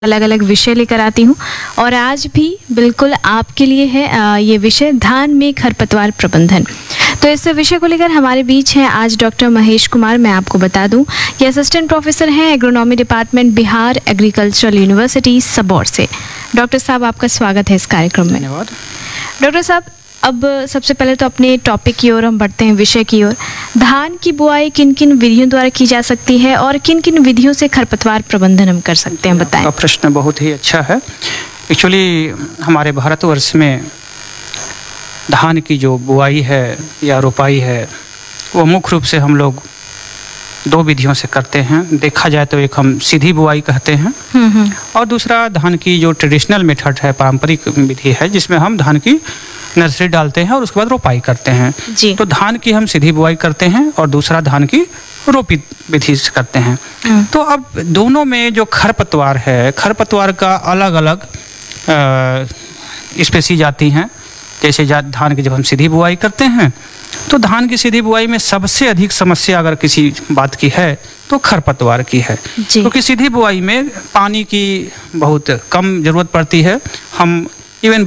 अलग अलग विषय लेकर आती हूँ और आज भी बिल्कुल आपके लिए है ये विषय धान में खरपतवार प्रबंधन। तो इस विषय को लेकर हमारे बीच हैं आज डॉक्टर महेश कुमार। मैं आपको बता दूं कि असिस्टेंट प्रोफेसर हैं agronomy department Bihar agricultural university Sabour से। डॉक्टर साहब आपका स्वागत है इस कार्यक्रम में। धन्यवाद। डॉक्टर साहब अब सबसे पहले तो अपने टॉपिक की ओर हम बढ़ते हैं, विषय की ओर। धान की बुआई किन किन विधियों द्वारा की जा सकती है और किन किन विधियों से खरपतवार प्रबंधन हम कर सकते हैं, बताएं। आपका प्रश्न बहुत ही अच्छा है। एक्चुअली हमारे भारतवर्ष में धान की जो बुआई है या रोपाई है वो मुख्य रूप से हम लोग दो विधियों से करते हैं। देखा जाए तो एक हम सीधी बुआई कहते हैं और दूसरा धान की जो ट्रेडिशनल मेथड है, पारंपरिक विधि है, जिसमें हम धान की नर्सरी डालते हैं और उसके बाद रोपाई करते हैं जी। तो धान की हम सीधी बुआई करते हैं और दूसरा धान की रोपित विधि से करते हैं। तो अब दोनों में जो खरपतवार है, खरपतवार का अलग अलग स्पेसीज आती हैं। जैसे धान की जब हम सीधी बुआई करते हैं तो धान की सीधी बुआई में सबसे अधिक समस्या अगर किसी बात की है तो खरपतवार की है, क्योंकि सीधी बुआई में पानी की बहुत कम ज़रूरत पड़ती है। हम इवन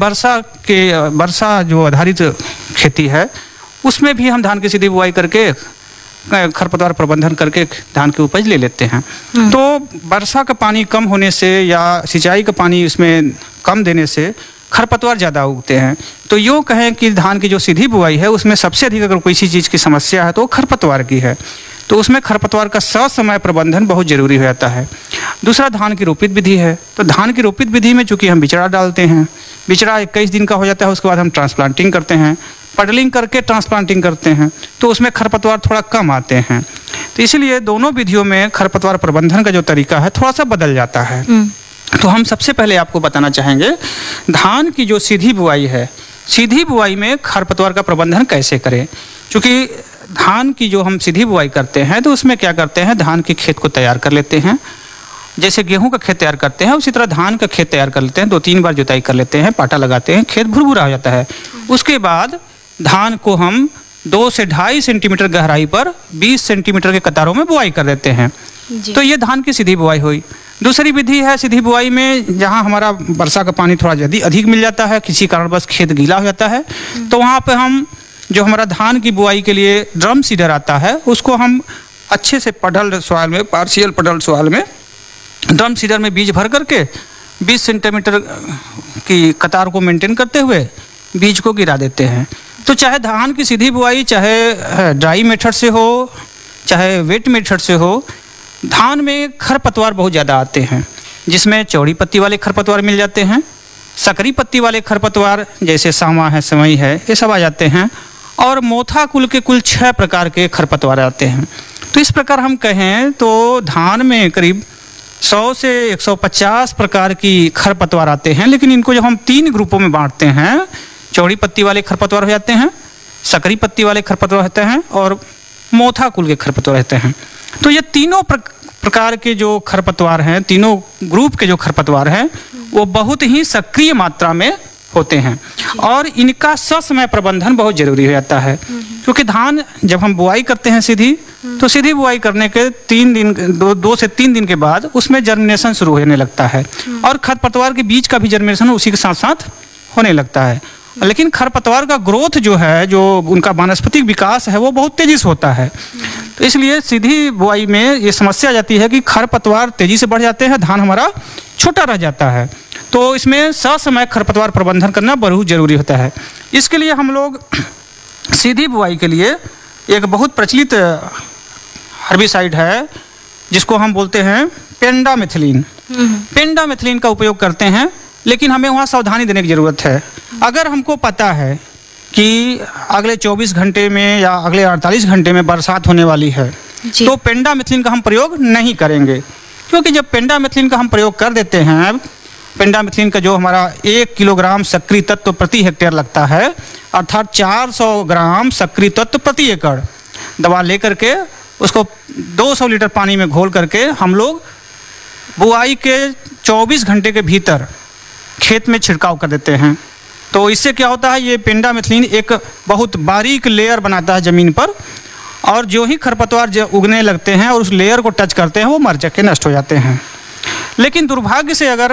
वर्षा जो आधारित खेती है उसमें भी हम धान की सीधी बुआई करके खरपतवार प्रबंधन करके धान की उपज ले लेते हैं। तो वर्षा का पानी कम होने से या सिंचाई का पानी इसमें कम देने से खरपतवार ज़्यादा उगते हैं। तो यूँ कहें कि धान की जो सीधी बुआई है उसमें सबसे अधिक अगर कोई चीज़ की समस्या है तो खरपतवार की है। तो उसमें खरपतवार का ससमय प्रबंधन बहुत जरूरी हो जाता है। दूसरा धान की रोपित विधि है। तो धान की रोपित विधि में चूंकि हम बिचड़ा डालते हैं, बिचड़ा 21 दिन का हो जाता है, उसके बाद हम ट्रांसप्लांटिंग करते हैं, पडलिंग करके ट्रांसप्लांटिंग करते हैं, तो उसमें खरपतवार थोड़ा कम आते हैं। तो इसलिए दोनों विधियों में खरपतवार प्रबंधन का जो तरीका है थोड़ा सा बदल जाता है। तो हम सबसे पहले आपको बताना चाहेंगे धान की जो सीधी बुआई है, सीधी बुआई में खरपतवार का प्रबंधन कैसे करें। क्योंकि धान की जो हम सीधी बुआई करते हैं तो उसमें क्या करते हैं, धान के खेत को तैयार कर लेते हैं। जैसे गेहूं का खेत तैयार करते हैं उसी तरह धान का खेत तैयार कर लेते हैं। 2-3 बार जुताई कर लेते हैं, पाटा लगाते हैं, खेत भुरभुरा हो जाता है। उसके बाद धान को हम 2 से 2.5 सेंटीमीटर गहराई पर 20 सेंटीमीटर के कतारों में बुआई कर देते हैं। तो ये धान की सीधी बुआई हुई। दूसरी विधि है सीधी बुआई में, जहाँ हमारा वर्षा का पानी थोड़ा अधिक मिल जाता है, किसी कारणवश खेत गीला हो जाता है, तो वहाँ पे हम जो हमारा धान की बुआई के लिए ड्रम सीडर आता है उसको हम अच्छे से पडल सॉइल में, पार्शियल पडल सॉइल में ड्रम सीडर में बीज भर करके 20 सेंटीमीटर की कतार को मेंटेन करते हुए बीज को गिरा देते हैं। तो चाहे धान की सीधी बुआई चाहे ड्राई मेथड से हो चाहे वेट मेथड से हो, धान में खरपतवार बहुत ज़्यादा आते हैं, जिसमें चौड़ी पत्ती वाले खरपतवार मिल जाते हैं, सकरी पत्ती वाले खरपतवार जैसे सामा है, समई है, ये सब आ जाते हैं, और मोथा कुल के कुल 6 प्रकार के खरपतवार आते हैं। तो इस प्रकार हम कहें तो धान में करीब 100 से 150 प्रकार की खरपतवार आते हैं। लेकिन इनको जब हम 3 ग्रुपों में बांटते हैं, चौड़ी पत्ती वाले खरपतवार हो जाते हैं, सकरी पत्ती वाले खरपतवार होते हैं और मोथा कुल के खरपतवार रहते हैं। तो ये तीनों प्रकार के जो खरपतवार हैं, तीनों ग्रुप के जो खरपतवार हैं वो बहुत ही सक्रिय मात्रा में होते हैं और इनका ससमय प्रबंधन बहुत जरूरी हो जाता है। क्योंकि धान जब हम बुआई करते हैं सीधी, तो सीधी बुआई करने के 2 से 3 दिन के बाद उसमें जर्मिनेशन शुरू होने लगता है और खरपतवार के बीज का भी जर्मिनेशन उसी के साथ साथ होने लगता है। लेकिन खरपतवार का ग्रोथ जो है, जो उनका वानस्पतिक विकास है, वो बहुत तेजी से होता है। तो इसलिए सीधी बुआई में ये समस्या आ जाती है कि खरपतवार तेजी से बढ़ जाते हैं, धान हमारा छोटा रह जाता है। तो इसमें ससमय खरपतवार प्रबंधन करना बहुत जरूरी होता है। इसके लिए हम लोग सीधी बुआई के लिए एक बहुत प्रचलित हर्बिसाइड है जिसको हम बोलते हैं पेंडामेथिलीन। पेंडामेथिलीन का उपयोग करते हैं, लेकिन हमें वहाँ सावधानी देने की ज़रूरत है। अगर हमको पता है कि अगले 24 घंटे में या अगले 48 घंटे में बरसात होने वाली है तो पेंडामेथिलीन का हम प्रयोग नहीं करेंगे। क्योंकि जब पेंडामेथिलीन का हम प्रयोग कर देते हैं, पेंडामेथिलीन का जो हमारा 1 किलोग्राम सक्रिय तत्व प्रति हेक्टेयर लगता है, अर्थात 400 ग्राम सक्रिय तत्व प्रति एकड़ दवा लेकर के उसको 200 लीटर पानी में घोल करके हम लोग बुआई के 24 घंटे के भीतर खेत में छिड़काव कर देते हैं। तो इससे क्या होता है, ये पेंडामेथिलीन एक बहुत बारीक लेयर बनाता है ज़मीन पर, और जो ही खरपतवार उगने लगते हैं और उस लेयर को टच करते हैं वो मर जाके नष्ट हो जाते हैं। लेकिन दुर्भाग्य से अगर